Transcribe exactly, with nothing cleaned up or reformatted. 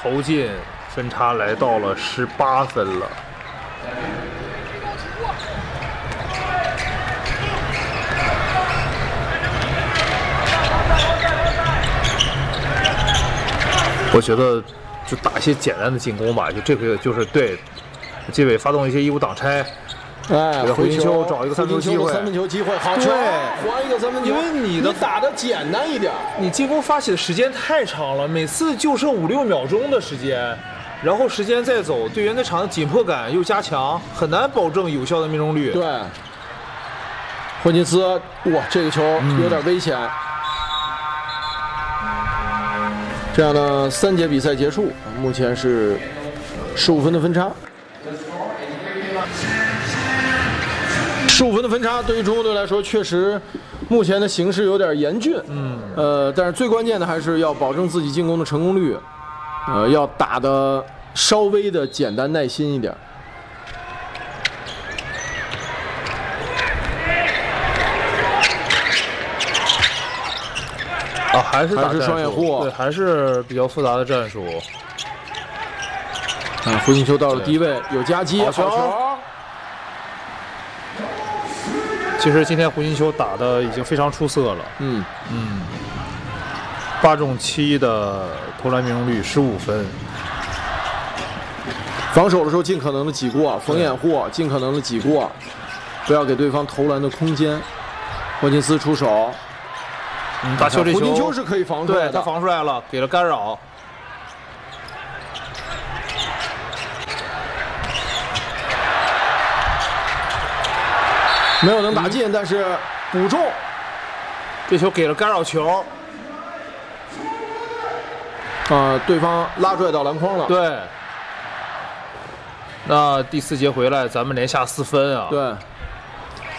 投进，分差来到了十八分了。我觉得就打一些简单的进攻吧，就这个就是对基伟发动一些义务挡拆。 哎， 回金秋找一个三分球机会， 三分球机会，好球，还一个三分球， 因为你的你打的简单一点， 你进攻发起的时间太长了，每次就剩五六秒钟的时间，然后时间再走，队员在场的紧迫感又加强，很难保证有效的命中率。 对，霍金斯，哇，这个球有点危险。嗯、这样呢，三节比赛结束，目前是十五分的分差。 十五分的分差对于中国队来说，确实目前的形势有点严峻。嗯，呃，但是最关键的还是要保证自己进攻的成功率，呃，要打得稍微的简单耐心一点。 啊，还是还是双掩护， 对，还是比较复杂的战术。 啊，胡金秋到了低位，有夹击，好球。 其实今天胡金秋打的已经非常出色了， 嗯嗯，八中七的投篮命中率，十五分。 防守的时候尽可能的挤过，逢掩护尽可能的挤过，不要给对方投篮的空间。霍金斯出手， 嗯，打球这球， 胡金秋是可以防出来的， 对他防出来了，给了干扰。 没有能打进，但是补中。 这球给了干扰球， 啊、呃，对方拉拽到篮筐了。 对。那第四节回来，咱们连下四分啊。 对，